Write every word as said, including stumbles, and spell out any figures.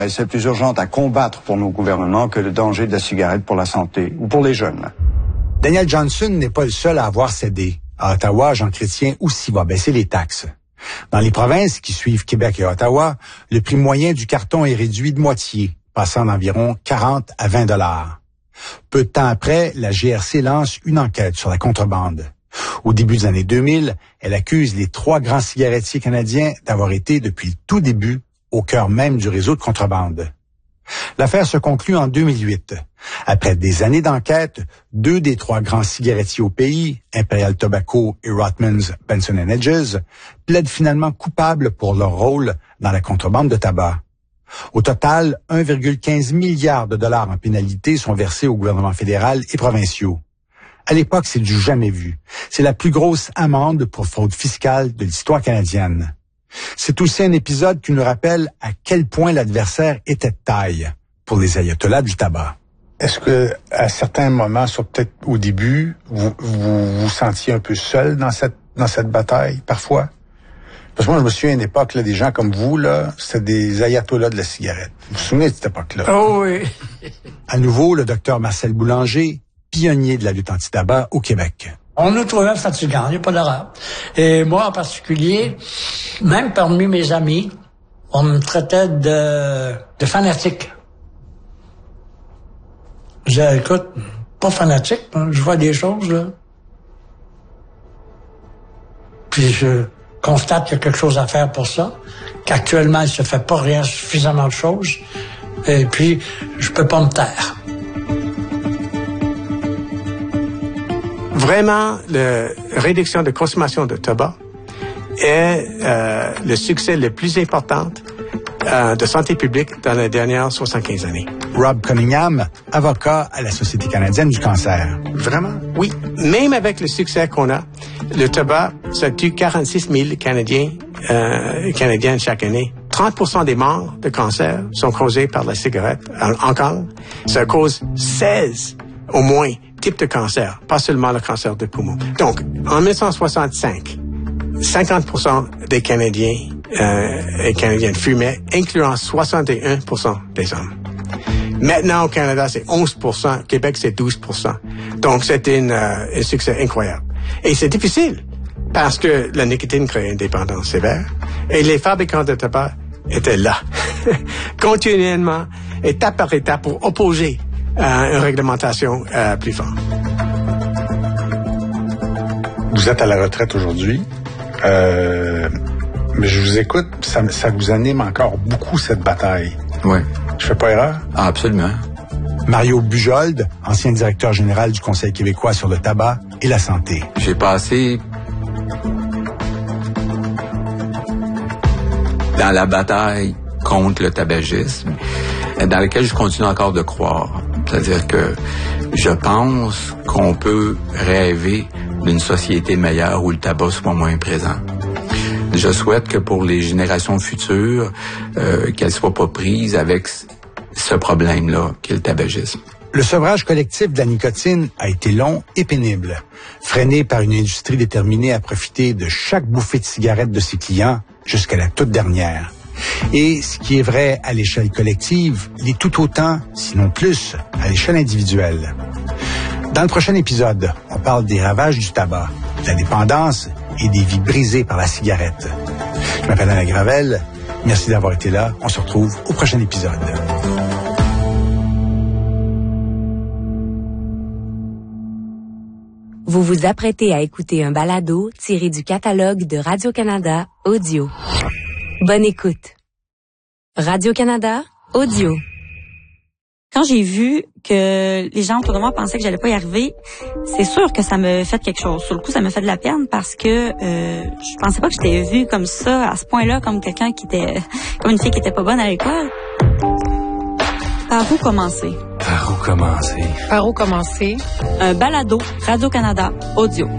C'est plus urgent à combattre pour nos gouvernements que le danger de la cigarette pour la santé ou pour les jeunes. Daniel Johnson n'est pas le seul à avoir cédé. À Ottawa, Jean Chrétien aussi va baisser les taxes. Dans les provinces qui suivent Québec et Ottawa, le prix moyen du carton est réduit de moitié, passant d'environ quarante à vingt dollars. Peu de temps après, la G R C lance une enquête sur la contrebande. Au début des années deux mille, elle accuse les trois grands cigarettiers canadiens d'avoir été, depuis le tout début, au cœur même du réseau de contrebande. L'affaire se conclut en deux mille huit. Après des années d'enquête, deux des trois grands cigarettiers au pays, Imperial Tobacco et Rothmans Benson and Hedges, plaident finalement coupables pour leur rôle dans la contrebande de tabac. Au total, un virgule quinze milliard de dollars en pénalités sont versés au gouvernement fédéral et provinciaux. À l'époque, c'est du jamais vu. C'est la plus grosse amende pour fraude fiscale de l'histoire canadienne. C'est aussi un épisode qui nous rappelle à quel point l'adversaire était de taille pour les ayatollahs du tabac. Est-ce que, à certains moments, soit peut-être au début, vous, vous vous sentiez un peu seul dans cette dans cette bataille, parfois? Parce que moi, je me souviens à une époque, là, des gens comme vous, là, c'était des ayatollahs de la cigarette. Vous vous souvenez de cette époque-là? Oh oui! À nouveau, le docteur Marcel Boulanger, pionnier de la lutte anti-tabac au Québec. On nous trouvait fatigants, il n'y a pas d'erreur. Et moi, en particulier, même parmi mes amis, on me traitait de, de fanatique. Je disais, écoute, pas fanatique, hein, je vois des choses, là. Puis je constate qu'il y a quelque chose à faire pour ça, qu'actuellement, il se fait pas rien, suffisamment de choses. Et puis, je peux pas me taire. Vraiment, la réduction de consommation de tabac est euh, le succès le plus important euh, de santé publique dans les dernières soixante-quinze années. Rob Cunningham, avocat à la Société canadienne du cancer. Vraiment? Oui. Même avec le succès qu'on a, le tabac, ça tue quarante-six mille Canadiens euh, Canadiennes chaque année. trente pour cent des morts de cancer sont causés par la cigarette. Encore, ça cause seize au moins types de cancer, pas seulement le cancer de poumon. Donc, en dix-neuf cent soixante-cinq, cinquante pour cent des Canadiens euh, et Canadiennes fumaient, incluant soixante et un pour cent des hommes. Maintenant, au Canada, c'est onze pour cent. Au Québec, c'est douze pour cent. Donc, c'est une, euh, un succès incroyable. Et c'est difficile parce que la nicotine crée une dépendance sévère et les fabricants de tabac étaient là, continuellement, étape par étape, pour opposer à une réglementation euh, plus forte. Vous êtes à la retraite aujourd'hui, euh, mais je vous écoute, ça, ça vous anime encore beaucoup, cette bataille. Oui. Je fais pas erreur? Ah, absolument. Mario Bujold, ancien directeur général du Conseil québécois sur le tabac et la santé. J'ai passé dans la bataille contre le tabagisme, dans laquelle je continue encore de croire. C'est-à-dire que je pense qu'on peut rêver d'une société meilleure où le tabac soit moins présent. Je souhaite que pour les générations futures, euh, qu'elles soient pas prises avec ce problème-là, qui est le tabagisme. Le sevrage collectif de la nicotine a été long et pénible, freiné par une industrie déterminée à profiter de chaque bouffée de cigarette de ses clients jusqu'à la toute dernière. Et ce qui est vrai à l'échelle collective, l'est tout autant, sinon plus, à l'échelle individuelle. Dans le prochain épisode, on parle des ravages du tabac, de la dépendance et des vies brisées par la cigarette. Je m'appelle Alain Gravel. Merci d'avoir été là. On se retrouve au prochain épisode. Vous vous apprêtez à écouter un balado tiré du catalogue de Radio-Canada Audio. Bonne écoute. Radio-Canada Audio. Quand j'ai vu que les gens autour de moi pensaient que j'allais pas y arriver, c'est sûr que ça me fait quelque chose. Sur le coup, ça me fait de la peine parce que euh, je pensais pas que j'étais vue comme ça, à ce point-là, comme quelqu'un qui était, comme une fille qui était pas bonne à l'école. Par où commencer? Par où commencer? Par où commencer? Un balado Radio-Canada Audio.